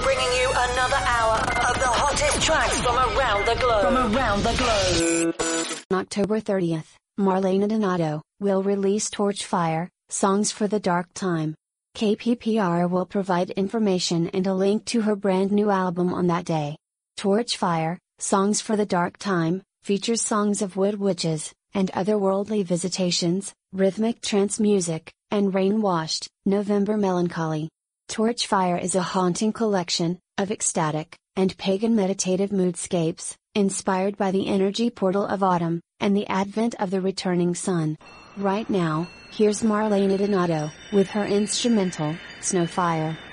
bringing you another hour of the hottest tracks from around the globe. On October 30th, Marlena Donato will release Torchfire, Songs for the Dark Time. KPPR will provide information and a link to her brand new album on that day. Torchfire, Songs for the Dark Time, features songs of wood witches, and otherworldly visitations, rhythmic trance music, and rain-washed, November melancholy. Torchfire is a haunting collection of ecstatic and pagan meditative moodscapes, inspired by the energy portal of autumn and the advent of the returning sun. Right now, here's Marlena Donato with her instrumental, Snowfire.